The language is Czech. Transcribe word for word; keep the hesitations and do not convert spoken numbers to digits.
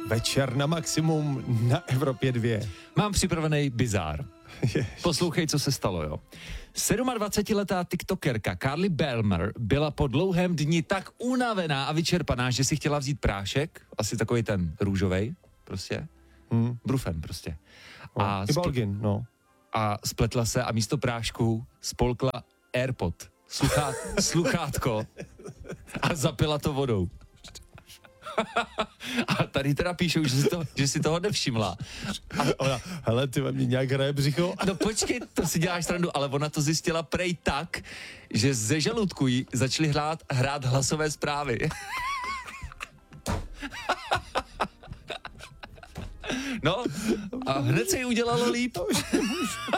Večer na maximum na Evropě dvě. Mám připravený bizár. Poslouchej, co se stalo, jo. sedmadvacetiletá tiktokerka Carly Belmer byla po dlouhém dni tak unavená a vyčerpaná, že si chtěla vzít prášek, asi takový ten růžovej, prostě, Hmm. brufen prostě. No, A, I Balgin, no. a spletla se a místo prášku spolkla AirPod, sluchá, sluchátko a zapila to vodou. A tady teda píšou, že si, to, že si toho nevšimla. A ona, hele, ty mě nějak hraje břicho. No počkej, to si děláš srandu, ale ona to zjistila prej tak, že ze žaludku jí začaly hrát, hrát hlasové zprávy. No a hned se jí udělalo líp.